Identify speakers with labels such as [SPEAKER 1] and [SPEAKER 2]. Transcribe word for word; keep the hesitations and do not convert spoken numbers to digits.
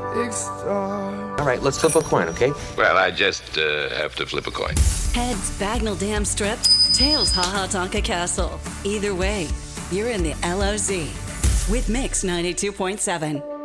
[SPEAKER 1] big star.
[SPEAKER 2] All right, let's flip a coin, okay?
[SPEAKER 3] Well, I just uh, have to flip a coin.
[SPEAKER 4] Heads Bagnall Dam Strip, tails Ha Ha Tonka Castle. Either way, you're in the L O Z with Mix ninety-two point seven.